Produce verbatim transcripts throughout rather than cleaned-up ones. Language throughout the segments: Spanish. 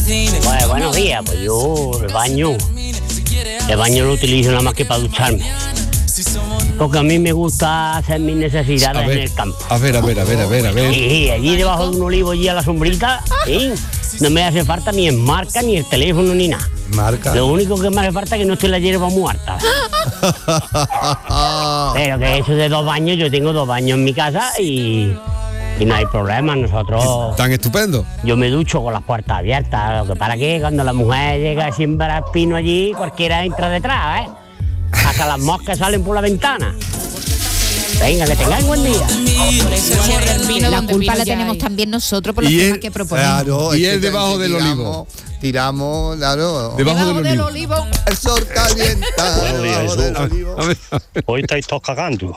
Pues buenos días, pues yo el baño, el baño lo utilizo nada más que para ducharme. Porque a mí me gusta hacer mis necesidades ver, en el campo. A ver, a ver, a ver, a ver, a ver. Y allí debajo de un olivo, allí a la sombrita, ¿sí? No me hace falta ni el marca, ni el teléfono, ni nada. Marca. Lo único que me hace falta es que no esté la hierba muerta. Pero que eso de dos baños, yo tengo dos baños en mi casa y, y no hay problema. Nosotros... Tan estupendo. Yo me ducho con las puertas abiertas. Lo que para que cuando la mujer llega sin ver al pino allí, cualquiera entra detrás, ¿eh? Hasta las moscas salen por la ventana. Venga, que tengáis buen día. La culpa la tenemos también nosotros por los temas que proponemos. Claro, y es debajo del olivo. Tiramos, claro. Debajo, Debajo del, del olivo. olivo. El sol calienta. Buenos días, debajo Jesús. del olivo. A ver, a ver. Hoy estáis todos cagando.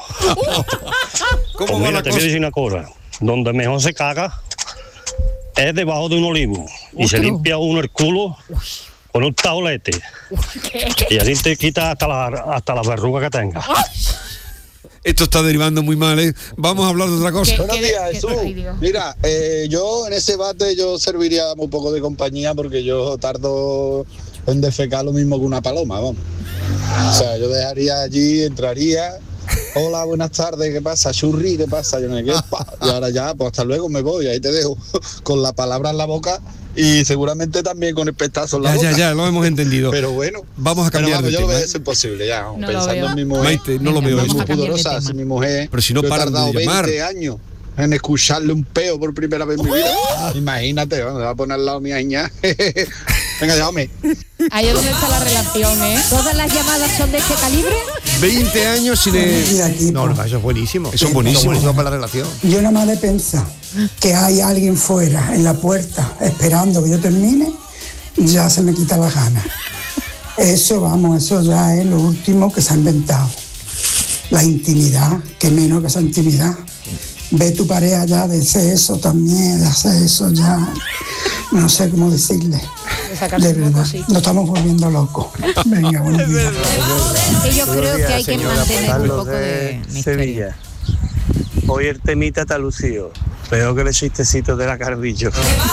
¿Cómo Pues va mira, la te voy a cosa? decir una cosa. Donde mejor se caga es debajo de un olivo. Y se Otro. limpia uno el culo con un taulete. Y así te quita hasta la, hasta la verruga que tenga. Esto está derivando muy mal, ¿eh? Vamos a hablar de otra cosa. ¿Qué? Buenos días, ¿Qué? Jesús. Ay, Dios. Mira, eh, yo en ese bate yo serviría un poco de compañía porque yo tardo en defecar lo mismo que una paloma, vamos. O sea, yo dejaría allí, entraría. Hola, buenas tardes, ¿qué pasa? Churri, ¿qué pasa? Yo no sé qué, pa. Y ahora ya, pues hasta luego me voy, ahí te dejo con la palabra en la boca y seguramente también con el pestazo en la Ya, boca. ya, ya, lo hemos entendido. Pero bueno, Vamos a pero cambiar vamos, de yo lo tema. veo eso imposible ya, No lo pensando veo. en mi mujer. Maite, no lo Venga, veo vamos eso. a cambiar de Pudorosa, tema. si mi mujer. Pero si no yo he paran de tardado llamar. veinte años en escucharle un peo por primera vez en mi vida. Imagínate, me va a poner al lado mi aña. Venga, llámame. Ahí es donde está la relación, ¿eh? ¿Todas las llamadas son de este calibre? veinte años sin... el- No, no, eso es buenísimo. Eso es buenísimo. Eso es buenísimo para la relación. Yo nada más de pensar que hay alguien fuera en la puerta esperando que yo termine, ya se me quita la gana. Eso, vamos, eso ya es lo último que se ha inventado. La intimidad, que menos que esa intimidad. Ve tu pareja ya de hacer eso también, de hacer eso ya. No sé cómo decirle. De verdad, nos estamos volviendo locos. Venga, buenos días. Que yo creo que hay que señora, mantener un Carlos poco de misterio. Sevilla. Hoy el temita está lucido. Peor que el chistecito de la Carvillo.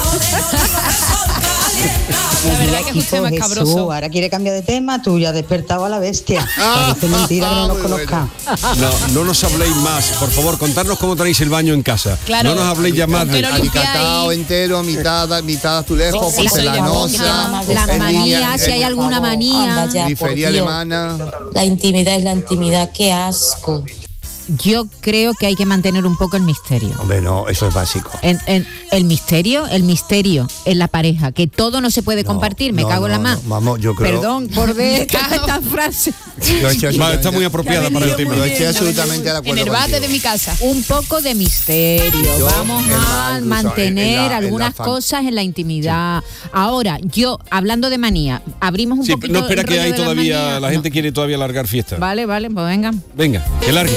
La verdad que es un tema escabroso. Ahora quiere cambiar de tema, tú ya has despertado a la bestia. Parece mentira que no nos muy bueno. conozca. No, no nos habléis más. Por favor, contadnos cómo tenéis el baño en casa. Claro. No nos habléis ya más de... Pero Alicatado limpiáis. entero, mitad, mitad azulejo, Sí, porcelanosa. las en manías, línea, si hay en- alguna manía. Grifería alemana. La intimidad es la intimidad, qué asco. Yo creo que hay que mantener un poco el misterio. Hombre, no, eso es básico. En, en- el misterio, el misterio en la pareja, que todo no se puede No, compartir, me no, cago en la no, mano. no, vamos, yo creo- Perdón por ver esta, esta frase. Yo estoy Va, está muy apropiada para el tema. Yo estoy absolutamente de acuerdo En el bate contigo. de mi casa. Un poco de misterio. Yo, Vamos es más, a incluso mantener en la- en la algunas fan- cosas en la intimidad. Ahora, yo, hablando de manía, abrimos un Sí, poquito no espera el que rollo hay de la todavía... manía. La gente quiere todavía alargar fiesta. Vale, vale, pues venga. Venga, que largue.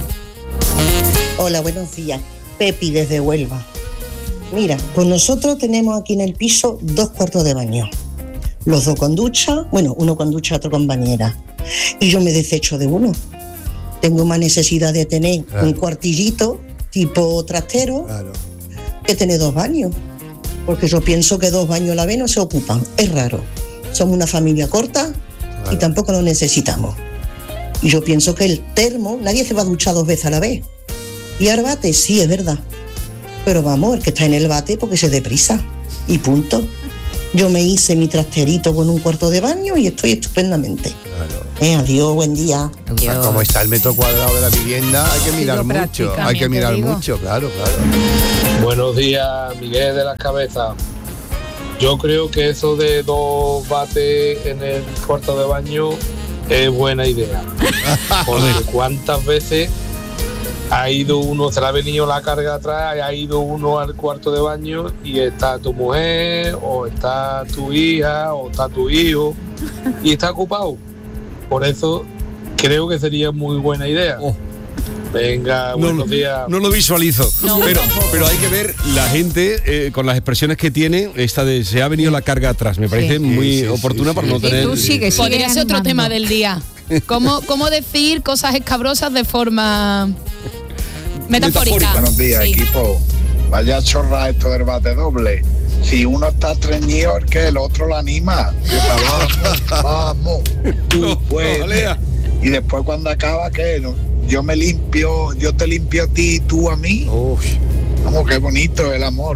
Hola, buenos días. Pepi desde Huelva. Mira, pues nosotros tenemos aquí en el piso dos cuartos de baño. Los dos con ducha, bueno, uno con ducha, otro con bañera. Y yo me desecho de uno. Tengo más necesidad de tener Claro. un cuartillito tipo trastero Claro. que tener dos baños. Porque yo pienso que dos baños a la vez no se ocupan. Es raro. Somos una familia corta y Claro. tampoco lo necesitamos. Y yo pienso que el termo, nadie se va a duchar dos veces a la vez. Y al bate, sí, es verdad. Pero vamos, el que está en el bate porque se deprisa. Y punto. Yo me hice mi trasterito con un cuarto de baño y estoy estupendamente. Claro. Eh, adiós, buen día. Adiós. Como está el metro cuadrado de la vivienda, hay que mirar mucho. Hay que mirar mucho, claro, claro. Buenos días, Miguel de las Cabezas. Yo creo que eso de dos bates en el cuarto de baño es buena idea. Porque cuántas veces ha ido uno, se le ha venido la carga atrás, ha ido uno al cuarto de baño y está tu mujer, o está tu hija, o está tu hijo, y está ocupado. Por eso creo que sería muy buena idea. Venga, No, buenos días. no lo visualizo, No, pero, tampoco. pero hay que ver la gente eh, con las expresiones que tiene, esta de se ha venido la carga atrás, me parece Sí. muy Sí, sí, oportuna sí, para sí. no tener... Podría ser otro animando. tema del día. ¿Cómo, cómo decir cosas escabrosas de forma metafórica? Buenos días, Sí. equipo. Vaya chorra esto del bate doble. si uno está estreñido, es que el otro lo anima. Vamos, vamos, tú puedes. Y después cuando acaba, ¿qué? Yo me limpio, yo te limpio a ti y tú a mí. Uf. Como qué bonito el amor.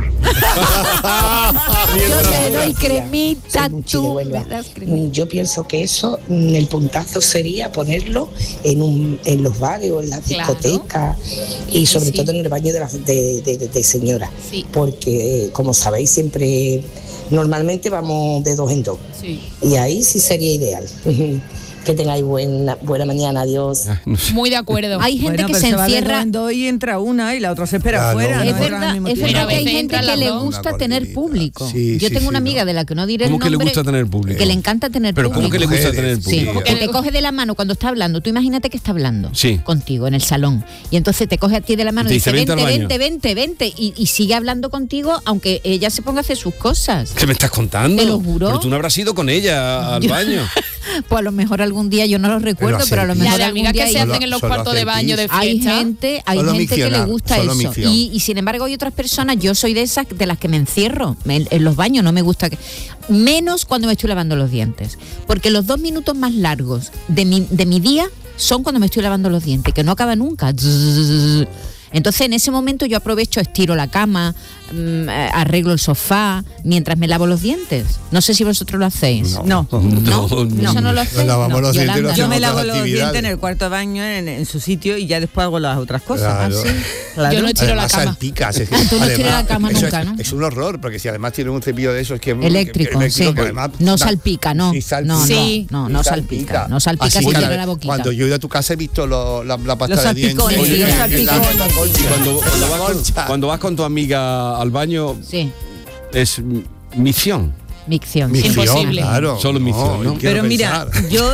Yo te doy cremita, tú me das cremita. Yo pienso que eso, el puntazo sería ponerlo en un, en los bares o en las Claro. discotecas y sobre Sí. todo en el baño de, la, de, de, de- de señora. Sí. Porque, eh, como sabéis, siempre, normalmente vamos de dos en dos. Sí. Y ahí sí sería ideal. Que tengáis buena, buena mañana, adiós. Muy de acuerdo. Hay gente Bueno, que pero se va de encierra. dos en dos y entra una y la otra se espera Claro, afuera. Es no entra al verdad, mismo es tiempo. verdad que hay Pero a veces gente entran que las le dos. gusta Una tener cortinita. público. Sí, Yo sí, tengo sí, una no. amiga de la que no diré el ¿Cómo que le nombre, gusta tener público? que le encanta tener Pero público. ¿cómo que le gusta Mujeres. tener Sí, público? Porque que te coge de la mano cuando está hablando. Tú imagínate que está hablando Sí. contigo en el salón. Y entonces te coge a ti de la mano Y te y dice, dice, "Vente al vente, baño". vente, vente, vente. Y, y sigue hablando contigo aunque ella se ponga a hacer sus cosas. ¿Qué me estás contando? Te lo juro. Pero tú no habrás ido con ella al Yo- baño. Pues a lo mejor algún día, yo no lo recuerdo, hacen pero a lo pis. mejor La de algún amigas día que se hay- hacen en los Solo cuartos de hacen baño de pis. hay fiesta. gente, hay Solo gente que le miccionar, gusta solo eso. micción. Y, y sin embargo hay otras personas, yo soy de esas de las que me encierro en, en los baños, no me gusta que. Menos cuando me estoy lavando los dientes. Porque los dos minutos más largos de mi, de mi día son cuando me estoy lavando los dientes, que no acaba nunca. Zzzz. Entonces en ese momento yo aprovecho, estiro la cama, mm, eh, arreglo el sofá mientras me lavo los dientes. No sé si vosotros lo hacéis. No. ¿No? No, no. ¿Eso no lo hacéis? Nos lavamos los dientes y Yolanda. lo Yo me hacemos lavo otras los actividades. dientes en el cuarto de baño en, en su sitio y ya después hago las otras cosas. Claro. ¿Ah, sí? Claro. Yo no estiro la Además, cama. salpicas, es que- Ah, tú no además, estiras la cama eso nunca, es, ¿no? es un horror, porque si además tiene un cepillo de esos que Eléctrico, que, sí. que además No da- salpica, no. sí, salpica. No, no, Sí. no, no Sí, salpica. No salpica Así si que llena la- la boquita. Cuando yo he ido a tu casa he visto lo- la, la pasta Los de dientes. salpicones, Oye, los la- la- salpicones. la concha. Y cuando, cuando La vas con, concha. cuando vas con tu amiga al baño, Sí, es mm, misión. micción. Misión, Imposible. claro. Solo misión, ¿no? quiero Pero mira, pensar. yo,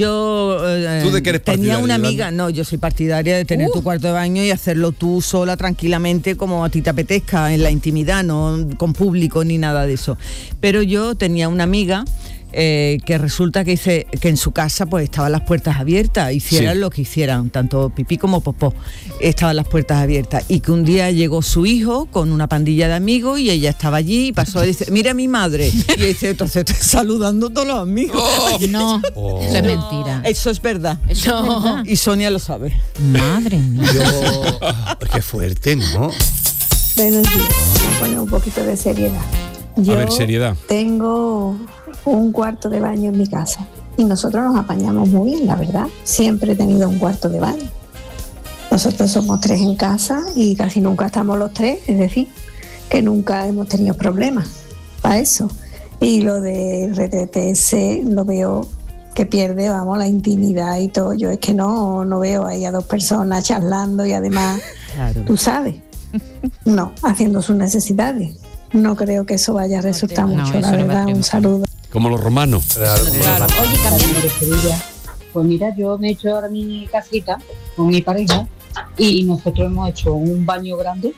yo eh, ¿Tú de qué eres tenía partidaria, una Yolanda? amiga, no, yo soy partidaria de tener tu cuarto de baño y hacerlo tú sola, tranquilamente, como a ti te apetezca, en la intimidad, no con público ni nada de eso. Pero yo tenía una amiga eh, que resulta que dice que en su casa pues estaban las puertas abiertas, hicieran Sí. lo que hicieran, tanto pipí como popó, estaban las puertas abiertas, y que un día llegó su hijo con una pandilla de amigos y ella estaba allí y pasó y dice, mira a mi madre, y dice, entonces estoy saludando a todos los amigos. No, Oh. eso es mentira. Eso es verdad. Eso es No. verdad. Y Sonia lo sabe. Madre mía. Yo, qué fuerte, ¿no? Buenos días. Vamos a poner un poquito de seriedad. Yo A ver, seriedad. tengo un cuarto de baño en mi casa y nosotros nos apañamos muy bien, la verdad. Siempre he tenido un cuarto de baño. Nosotros somos tres en casa y casi nunca estamos los tres, es decir, que nunca hemos tenido problemas para eso. Y lo del R T T C lo veo que pierde, vamos, la intimidad y todo. Yo es que no, no veo ahí a dos personas charlando y además, Claro. tú sabes, no, haciendo sus necesidades. No creo que eso vaya a resultar No, mucho, eso la no va a verdad. Un triunfar. saludo. Como los romanos. Claro. Oye, cambiando. Pues mira, yo me he hecho ahora mi casita con mi pareja y nosotros hemos hecho un baño grande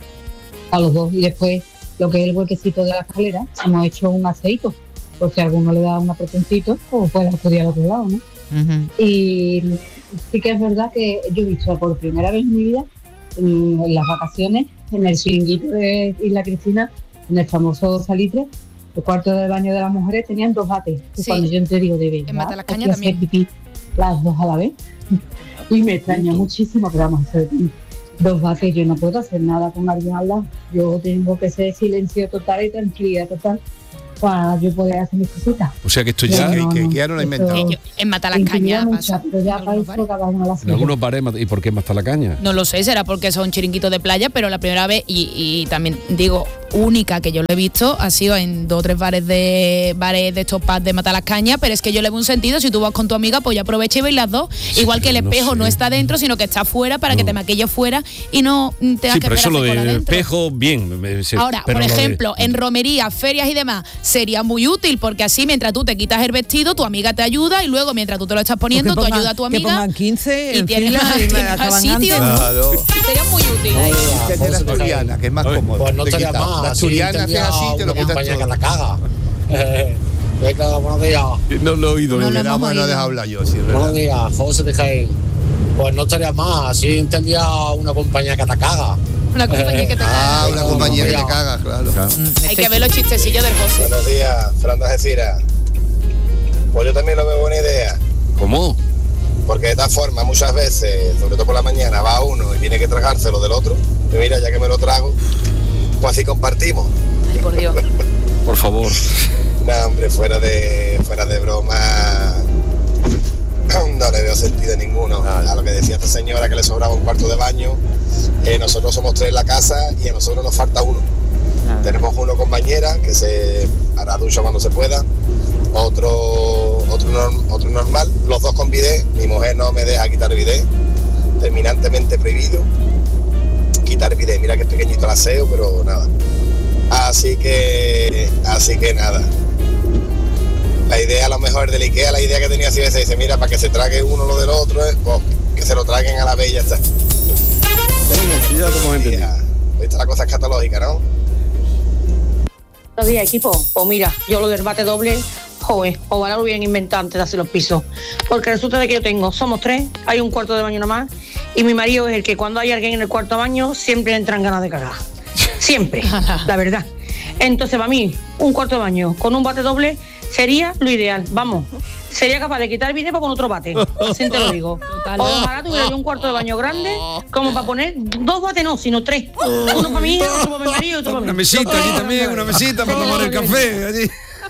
a los dos y después lo que es el huequecito de la escalera hemos hecho un aceito, por si a alguno le da un apretoncito o puede acudir al otro lado, ¿no? Ujú. Y sí que es verdad que yo he visto por primera vez en mi vida en, en las vacaciones en el chiringuito de Isla Cristina, en el famoso salitre, el cuarto de baño de las mujeres tenían dos bates. Y Sí. cuando yo entré digo, de En verdad, Matalascaña hay que hacer también. pipí las dos a la vez. Y me extraña muchísimo, pero vamos a hacer dos bates. Yo no puedo hacer nada con alguien al lado. Yo tengo que ser silencio total y tranquilidad total para yo poder hacer mis cositas. O sea que esto No, ya, no, que, no. que ya no lo ha Esto- inventado. Que yo- en Matalascaña Intimidad pasa. mucha, pero ya para Algunos eso bares. cada uno la en suya. algunos bares, ¿y por qué más está la caña? No lo sé, será porque son chiringuitos de playa, pero la primera vez, y, y también digo, única que yo lo he visto, ha sido en dos o tres bares de bares de estos pubs de Matalascaña, pero es que yo le veo un sentido, si tú vas con tu amiga, pues ya aprovecha y veis las dos. Igual que el pero no espejo no, sé. está dentro, sino que está fuera para que No. te maquilles fuera y no mm, tengas Sí, que pero eso esperar lo a del adentro. espejo, bien. me- se- Ahora, pero por lo de- ejemplo, en romerías, ferias y demás, sería muy útil porque así mientras tú te quitas el vestido, tu amiga te ayuda y luego mientras tú te lo estás poniendo, O que tú pongan- ayudas a tu Que amiga pongan quince y en tienes fila más- y me tienes más acaban sitio. antes. Claro. sería muy útil ahí. Vete a la asturiana, que es más cómodo. Pues no Te estaría quita. más. La así asturiana haces tendría así, te lo una quitas compañía todo. que la caga. Eh, venga, buenos días. No lo he oído. No yo. lo hemos No, no oído. deja hablar yo, sí, es verdad. Buenos días, José de Jaén. Pues no estaría más. Así tendría una compañía que te caga. Una compañía que te Ah, caga. una compañía que te caga, claro. Hay que ver los chistecillos del José. Buenos días, Fran de Algeciras. Pues yo también lo veo buena idea. ¿Cómo? Porque de esta forma, muchas veces, sobre todo por la mañana, va uno y tiene que tragárselo del otro. Y mira, ya que me lo trago, pues así compartimos. Ay, por Dios. Por favor. No, hombre, fuera de, fuera de broma, no le veo sentido ninguno. A lo que decía esta señora que le sobraba un cuarto de baño, eh, nosotros somos tres en la casa y a nosotros nos falta uno. Tenemos uno con bañera, que se hará ducha cuando se pueda, otro, otro, norm, otro normal, los dos con bidet. Mi mujer no me deja quitar bidet, terminantemente prohibido quitar bidet. Mira que es pequeñito el aseo, pero nada. Así que, así que nada. La idea a lo mejor del Ikea, la idea que tenía así veces, dice, mira, para que se trague uno lo del otro, eh, pues, que se lo traguen a la vez y ya está. Ya lo hemos entendido. Esta la cosa escatológica, ¿no? Buenos días, equipo. Pues mira, yo lo del bate doble, joder, ojalá lo hubieran inventado antes de hacer los pisos. Porque resulta de que yo tengo, somos tres, hay un cuarto de baño nomás, y mi marido es el que cuando hay alguien en el cuarto de baño, siempre le entran ganas de cagar. Siempre, la verdad. Entonces, para mí, un cuarto de baño con un bate doble sería lo ideal. Vamos, sería capaz de quitar el video con otro bate. Así te lo digo. Ojalá tuviera yo un cuarto de baño grande, como para poner dos bates, no, sino tres. Uno para mí, otro para mi marido y otro para mí. Una mesita allí también, una mesita para tomar el café allí.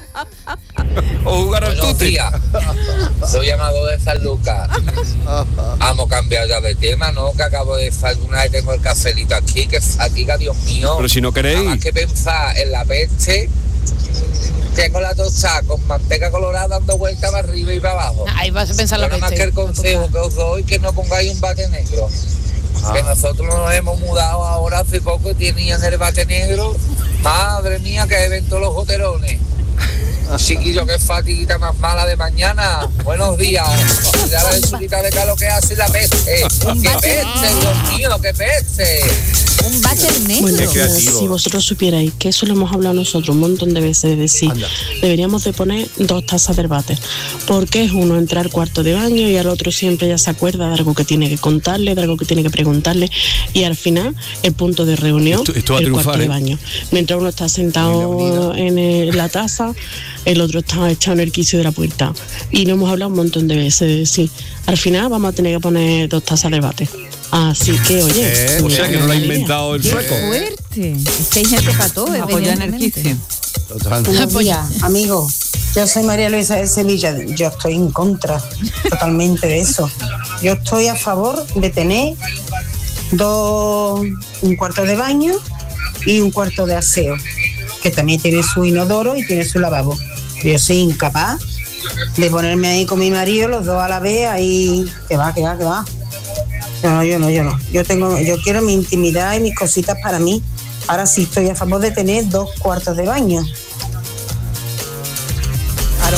O jugar al Buenos tute. días. Soy llamado de San Lucas. Vamos a cambiar ya de tema, ¿no? Que acabo de desayunar y tengo el cafelito aquí, que fatiga, Dios mío. Pero si no queréis. Nada más que pensar en la peste, tengo la tostada con manteca colorada dando vueltas para arriba y para abajo. Ahí vas a pensar la Nada más peste. que el consejo que os doy, que no pongáis un bate negro. Ah. Que nosotros nos hemos mudado ahora hace poco y tenían el bate negro. Madre mía, que evento los joterones. Chiquillo, qué fatiguita más mala de mañana. Buenos días. Ya la insulita de calor que hace la peste. ¡Qué peste, Dios mío, qué peste! Un váter negro. Bueno, si vosotros supierais que eso lo hemos hablado nosotros un montón de veces, de decir, Anda. deberíamos de poner dos tazas del váter, porque es uno entrar al cuarto de baño y al otro siempre ya se acuerda de algo que tiene que contarle, de algo que tiene que preguntarle, y al final el punto de reunión, Esto- esto va a el triunfar, cuarto de ¿eh? baño. Mientras uno está sentado en el- la taza, el otro está echado en el quicio de la puerta. Y lo hemos hablado un montón de veces, de decir, al final vamos a tener que poner dos tazas del váter. Así que, oye, Eh, o sea que no lo ha inventado el ¡Qué sueco. fuerte! Es que hay gente para todo, Apoyar en el evidentemente. quicio. Buenos días, amigos. Yo soy María Luisa de Sevilla. Yo estoy en contra totalmente de eso. Yo estoy a favor de tener dos, un cuarto de baño y un cuarto de aseo, que también tiene su inodoro y tiene su lavabo. Yo soy incapaz de ponerme ahí con mi marido, los dos a la vez, ahí, que va, que va, que va. No, yo no, yo no. Yo tengo, yo quiero mi intimidad y mis cositas para mí. Ahora sí estoy a favor de tener dos cuartos de baño. Claro.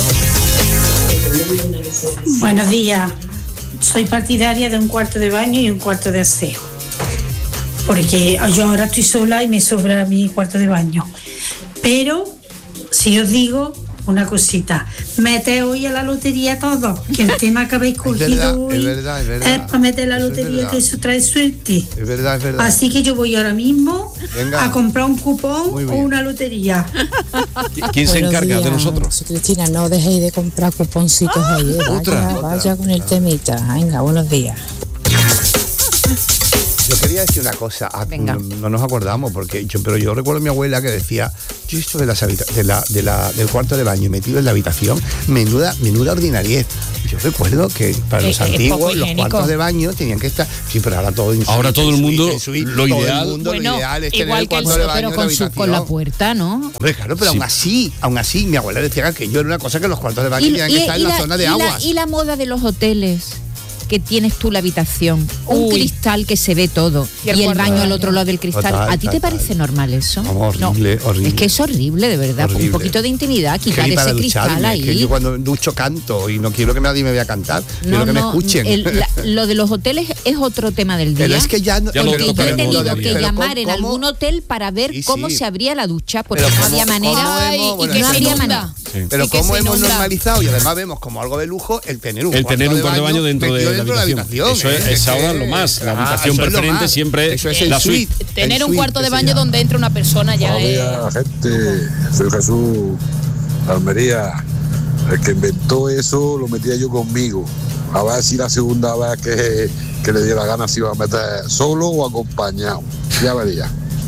Buenos días. Soy partidaria de un cuarto de baño y un cuarto de aseo. Porque yo ahora estoy sola y me sobra mi cuarto de baño. Pero, si os digo una cosita, mete hoy a la lotería todo, que el tema que habéis cogido verdad, hoy es verdad, es verdad. es para meter la Eso es lotería, verdad. que eso trae suerte. Es verdad, es verdad. Así que yo voy ahora mismo Venga. a comprar un cupón Muy o bien. una lotería. ¿Quién se Buenos encarga de días. nosotros? Sí, Cristina, no dejéis de comprar cuponcitos ahí. ¿eh? Vaya, otra, otra. vaya con el temita. Venga, buenos días. Yo quería decir una cosa, ah, Venga. no, no nos acordamos, porque yo, pero yo recuerdo a mi abuela que decía, yo esto de, las habita- de la, de la, del cuarto de baño metido en la habitación, menuda, menuda ordinariez. Yo recuerdo que para Es- los es antiguos poco los higiénico. cuartos de baño tenían que estar, sí, pero ahora todo en Ahora suite, todo el en mundo, suite, en suite, lo todo ideal- el mundo Bueno, lo ideal es tener igual el que el cuarto de so- baño Pero en la con, su, con la habitación. puerta, ¿no? Hombre, claro, pero Sí. aún así, aún así, mi abuela decía que yo era una cosa que los cuartos de baño tenían que estar en la, la, zona de y la- aguas. y la moda de los hoteles, que tienes tú la habitación, un Uy. cristal que se ve todo Y y el el, cuarto baño de al baño. otro lado del cristal. Total, ¿A ti te total. parece normal eso? Vamos, horrible, No. horrible. Es que es horrible, de verdad. Horrible. Un poquito de intimidad, Es que quitar ni para ese cristal ducharme, ahí. es que yo cuando ducho canto y no quiero que nadie me vea cantar, quiero que me escuchen. el- la- lo de los hoteles es otro tema del día. Pero es que ya no- Ya lo- porque lo yo he tenemos, tenido ya, que pero llamar en ¿cómo? algún hotel para ver Sí, cómo sí. se abría la ducha, porque Pero no ¿cómo- había manera. cómo hemos- Ay, y bueno, que no se había inunda. manera. Pero Y que cómo se hemos inunda. normalizado y además vemos como algo de lujo el tener un El cuarto tener un de cuarto de baño dentro de metido la habitación. Eso es, ¿eh? es ahora lo más. La Ah, habitación eso es lo preferente más. siempre Eso es es el la suite. suite. Tener El un suite, cuarto de que se baño llama. donde entre una persona ya Buenos es... días, gente. Soy Jesús, Almería. El que inventó eso lo metía yo conmigo. A ver si la segunda vez que, que le diera gana se iba a meter solo o acompañado. Ya vería.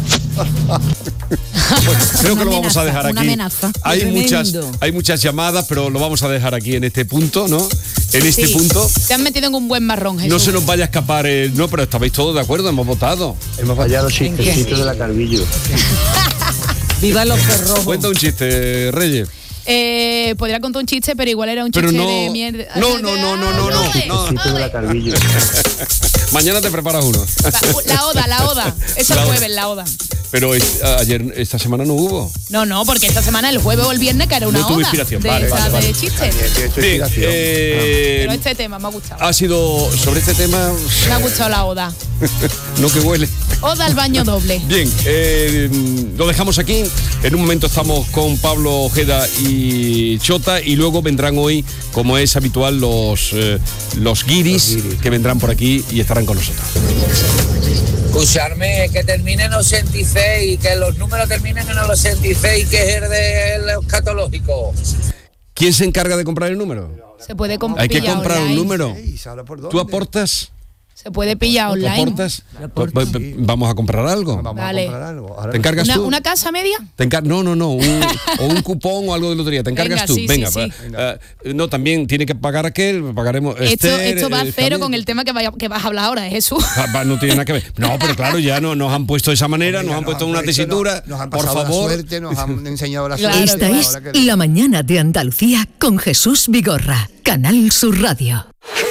Creo que Una lo vamos a amenaza, dejar una aquí. amenaza. Hay Tremendo. muchas, hay muchas llamadas, pero lo vamos a dejar aquí en este punto, ¿no? En este Sí, punto. Te han metido en un buen marrón, Jesús. No se nos vaya a escapar el... No, pero estabais todos de acuerdo, hemos votado. Hemos fallado chistecitos de la Carvillo. Viva los cerrojos. Cuenta un chiste, Reyes. Eh, podría contar un chiste, pero igual era un Pero chiste no- de mierda. No, no, no, no, no, no. no. de la Carvillo. Mañana te preparas uno. La oda, la oda. Es el La oda. jueves, la oda. Pero es- ayer, esta semana no hubo. No, no, porque esta semana, el jueves o el viernes, que era una No tuve oda inspiración. de, Vale, esa- vale, vale. de chistes. Bien, eh, Pero este tema me ha gustado. ha sido sobre este tema. Me ha gustado la oda. No que huele. Oda al baño doble. Bien, eh, lo dejamos aquí. En un momento estamos con Pablo Ojeda y Chota y luego vendrán hoy, como es habitual, los, eh, los guiris que vendrán por aquí y estarán con nosotros. Escucharme, que termine en ochenta y seis y que los números terminen en el ochenta y seis, que es el de los catológicos. ¿Quién se encarga de comprar el número? Se puede comprar. Hay que comprar un número. ¿Tú ¿Tú aportas? Se puede pillar ¿Tú online. aportas? Pues, pues, vamos a comprar algo. Vale. ¿Te encargas ¿Una, tú? ¿Una casa media? Te encar- no, no, no, un, o un cupón o algo de lotería. ¿Te encargas Venga, tú? sí, Venga, sí, sí. pa- eh, no, también tiene que pagar aquel, pagaremos. Esto, Esther, esto va a eh, cero Javier. con el tema que, vaya- que vas a hablar ahora, Jesús. Va- va, No tiene nada que ver. No, pero claro, ya no, nos han puesto de esa manera, nos han puesto una tesitura. Nos han Por pasado favor. la suerte, nos han enseñado la Claro, suerte. Esta es Ahora que- La Mañana de Andalucía con Jesús Vigorra, Canal Sur Radio.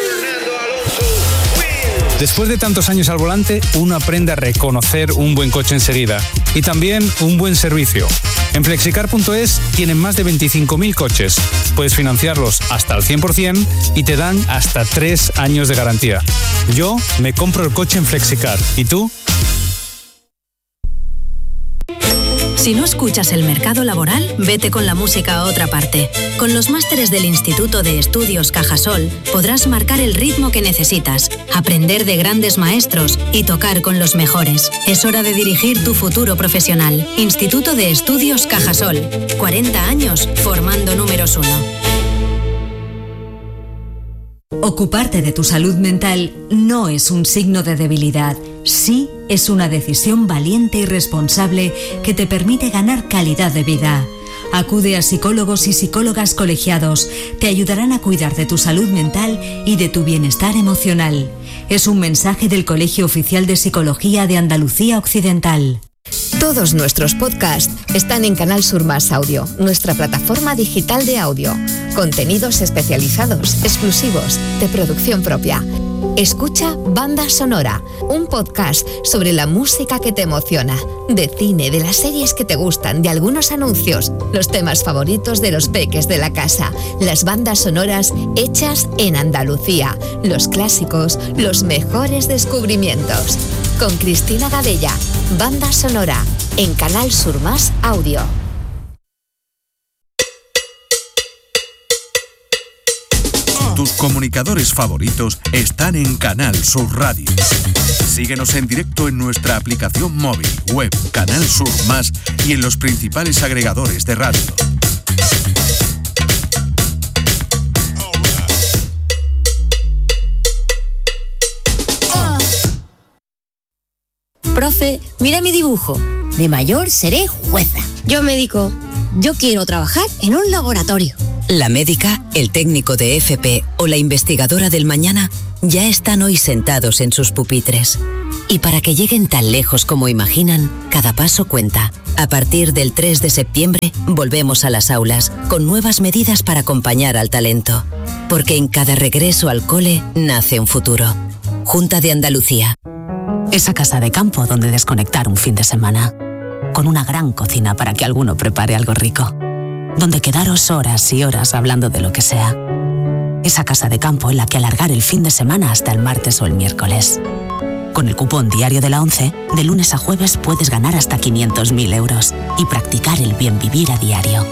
Después de tantos años al volante, uno aprende a reconocer un buen coche enseguida y también un buen servicio. En flexicar punto es tienen más de veinticinco mil coches. Puedes financiarlos hasta el cien por ciento y te dan hasta tres años de garantía. Yo me compro el coche en Flexicar. ¿Y tú? Si no escuchas el mercado laboral, vete con la música a otra parte. Con los másteres del Instituto de Estudios Cajasol podrás marcar el ritmo que necesitas, aprender de grandes maestros y tocar con los mejores. Es hora de dirigir tu futuro profesional. Instituto de Estudios Cajasol. cuarenta años formando números uno. Ocuparte de tu salud mental no es un signo de debilidad, sí es una decisión valiente y responsable que te permite ganar calidad de vida. Acude a psicólogos y psicólogas colegiados, te ayudarán a cuidar de tu salud mental y de tu bienestar emocional. Es un mensaje del Colegio Oficial de Psicología de Andalucía Occidental. Todos nuestros podcasts están en Canal Sur Más Audio, nuestra plataforma digital de audio. Contenidos especializados, exclusivos, de producción propia. Escucha Banda Sonora, un podcast sobre la música que te emociona, de cine, de las series que te gustan, de algunos anuncios, los temas favoritos de los peques de la casa, las bandas sonoras hechas en Andalucía, los clásicos, los mejores descubrimientos. Con Cristina Gadella, Banda Sonora, en Canal Sur Más Audio. Tus comunicadores favoritos están en Canal Sur Radio. Síguenos en directo en nuestra aplicación móvil, web, Canal Sur Más y en los principales agregadores de radio. Profe, mira mi dibujo. De mayor seré jueza. Yo médico. Yo quiero trabajar en un laboratorio. La médica, el técnico de F P o la investigadora del mañana ya están hoy sentados en sus pupitres. Y para que lleguen tan lejos como imaginan, cada paso cuenta. A partir del tres de septiembre, volvemos a las aulas, con nuevas medidas para acompañar al talento. Porque en cada regreso al cole nace un futuro. Junta de Andalucía. Esa casa de campo donde desconectar un fin de semana. Con una gran cocina para que alguno prepare algo rico. Donde quedaros horas y horas hablando de lo que sea. Esa casa de campo en la que alargar el fin de semana hasta el martes o el miércoles. Con el cupón diario de la ONCE, de lunes a jueves puedes ganar hasta quinientos mil euros y practicar el bien vivir a diario.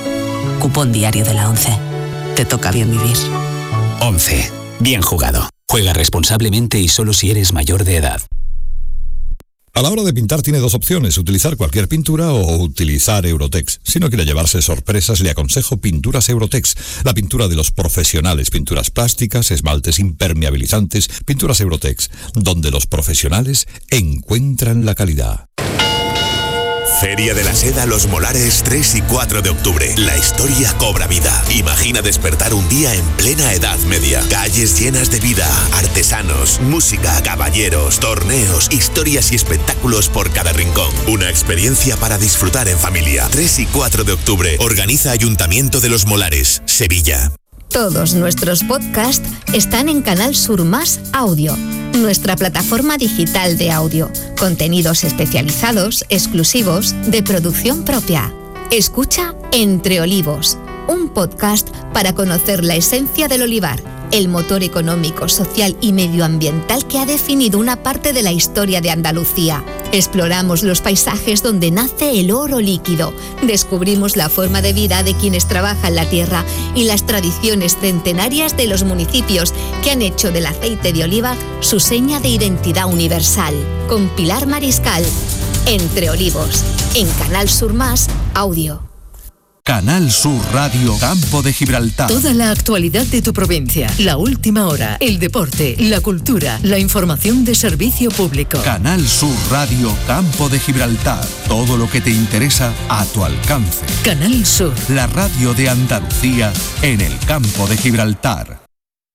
Cupón diario de la ONCE. Te toca bien vivir. ONCE. Bien jugado. Juega responsablemente y solo si eres mayor de edad. A la hora de pintar tiene dos opciones, utilizar cualquier pintura o utilizar Eurotex. Si no quiere llevarse sorpresas, le aconsejo Pinturas Eurotex, la pintura de los profesionales, pinturas plásticas, esmaltes impermeabilizantes, Pinturas Eurotex, donde los profesionales encuentran la calidad. Feria de la Seda Los Molares tres y cuatro de octubre. La historia cobra vida. Imagina despertar un día en plena Edad Media. Calles llenas de vida, artesanos, música, caballeros, torneos, historias y espectáculos por cada rincón. Una experiencia para disfrutar en familia. tres y cuatro de octubre. Organiza Ayuntamiento de Los Molares, Sevilla. Todos nuestros podcasts están en Canal Sur Más Audio, nuestra plataforma digital de audio. Contenidos especializados, exclusivos, de producción propia. Escucha Entre Olivos, un podcast para conocer la esencia del olivar, el motor económico, social y medioambiental que ha definido una parte de la historia de Andalucía. Exploramos los paisajes donde nace el oro líquido, descubrimos la forma de vida de quienes trabajan la tierra y las tradiciones centenarias de los municipios que han hecho del aceite de oliva su seña de identidad universal. Con Pilar Mariscal, Entre Olivos, en Canal Sur Más Audio. Canal Sur Radio Campo de Gibraltar. Toda la actualidad de tu provincia, la última hora, el deporte, la cultura, la información de servicio público. Canal Sur Radio Campo de Gibraltar. Todo lo que te interesa a tu alcance. Canal Sur. La radio de Andalucía en el Campo de Gibraltar.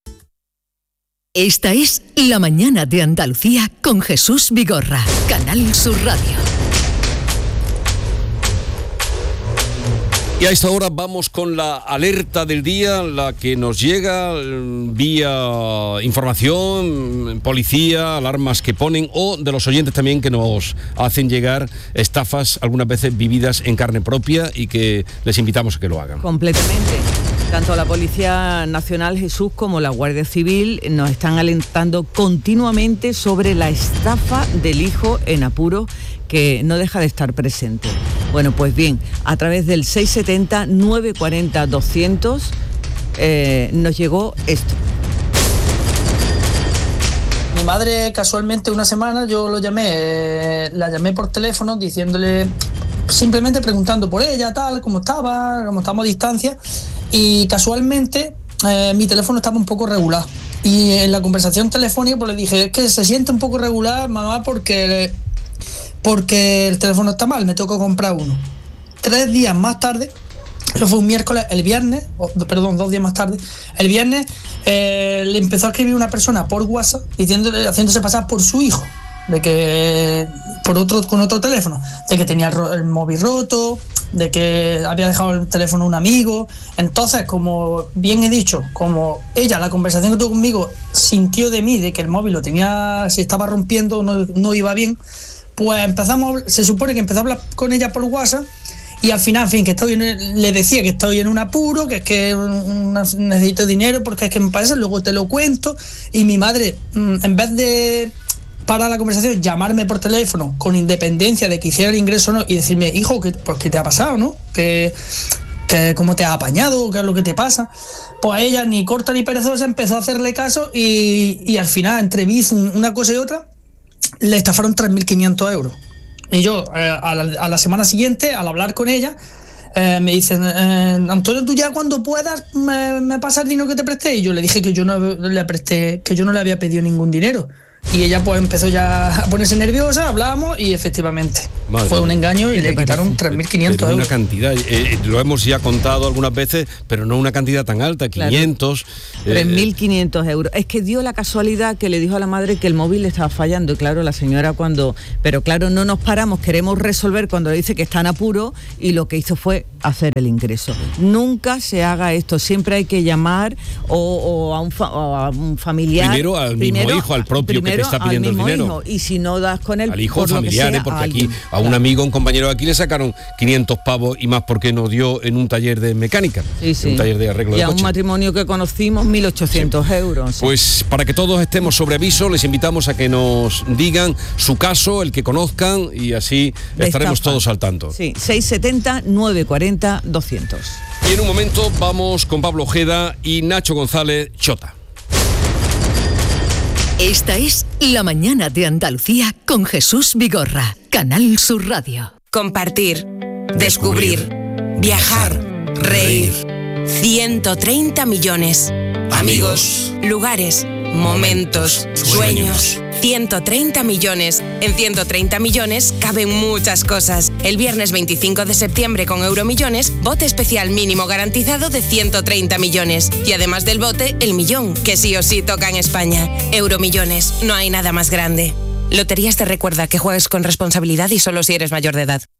Esta es La Mañana de Andalucía con Jesús Vigorra. Canal Sur Radio. Y a esta hora vamos con la alerta del día, la que nos llega vía información, policía, alarmas que ponen, o de los oyentes también que nos hacen llegar estafas algunas veces vividas en carne propia y que les invitamos a que lo hagan. Completamente. Tanto la Policía Nacional, Jesús, como la Guardia Civil nos están alentando continuamente sobre la estafa del hijo en apuro que no deja de estar presente. Bueno, pues bien, a través del seis setenta, nueve cuarenta, doscientos eh, nos llegó esto. Mi madre, casualmente una semana, yo lo llamé, eh, la llamé por teléfono diciéndole, simplemente preguntando por ella, tal, cómo estaba, cómo estamos a distancia, y casualmente eh, mi teléfono estaba un poco regular. Y en la conversación telefónica pues le dije, es que se siente un poco regular, mamá, porque... porque el teléfono está mal, me tengo que comprar uno. Tres días más tarde, eso fue un miércoles, el viernes, oh, perdón, dos días más tarde, el viernes eh, le empezó a escribir una persona por WhatsApp diciéndole, haciéndose pasar por su hijo, de que por otro, con otro teléfono, de que tenía el, el móvil roto, de que había dejado el teléfono a un amigo. Entonces, como bien he dicho, como ella, la conversación que tuvo conmigo, sintió de mí de que el móvil lo tenía, se estaba rompiendo, no, no iba bien, pues empezamos, se supone que empezó a hablar con ella por WhatsApp y al final, en fin, que estoy en, le decía que estoy en un apuro, que es que una, necesito dinero porque es que me parece, luego te lo cuento, y mi madre, en vez de parar la conversación, llamarme por teléfono con independencia de que hiciera el ingreso o no y decirme, hijo, ¿qué, pues, ¿qué te ha pasado, no? ¿Qué, que, ¿Cómo te has apañado? ¿Qué es lo que te pasa? Pues ella, ni corta ni perezosa, empezó a hacerle caso y, y al final, entre una cosa y otra, le estafaron tres mil quinientos euros. Y yo, eh, a, la, a la semana siguiente, al hablar con ella, eh, me dicen, eh, Antonio, tú ya cuando puedas me, me pasas el dinero que te presté. Y yo le dije que yo no le presté, que yo no le había pedido ningún dinero. Y ella pues empezó ya a ponerse nerviosa, hablamos y efectivamente Madre fue un engaño y le quitaron tres mil quinientos euros. Una cantidad, eh, lo hemos ya contado algunas veces, pero no una cantidad tan alta, quinientos. Claro. tres mil quinientos eh, euros. Es que dio la casualidad que le dijo a la madre que el móvil le estaba fallando. Y claro, la señora cuando... Pero claro, no nos paramos, queremos resolver cuando le dice que está en apuro y lo que hizo fue hacer el ingreso. Nunca se haga esto, siempre hay que llamar o, o, a, un fa, o a un familiar. Primero al mismo primero, hijo, al propio que te está pidiendo el dinero. Hijo, y si no das con él, al hijo, por familiares, sea, porque a aquí alguien. a un amigo, un compañero de aquí le sacaron quinientos pavos y más porque nos dio en un taller de mecánica, sí, sí. un taller de arreglo y de a coche. un matrimonio que conocimos, mil ochocientos sí. euros. Sí. Pues para que todos estemos sobre aviso, les invitamos a que nos digan su caso, el que conozcan, y así de estaremos estafa. Todos al tanto. Sí, seis setenta, nueve cuarenta, doscientos. Y en un momento vamos con Pablo Ojeda y Nacho González Chota. Esta es La Mañana de Andalucía con Jesús Vigorra, Canal Sur Radio. Compartir, descubrir, viajar, reír. ciento treinta millones. Amigos, lugares, momentos, sueños. ciento treinta millones. En ciento treinta millones caben muchas cosas. El viernes veinticinco de septiembre con Euromillones, bote especial mínimo garantizado de ciento treinta millones. Y además del bote, el millón, que sí o sí toca en España. Euromillones, no hay nada más grande. Loterías te recuerda que juegues con responsabilidad y solo si eres mayor de edad.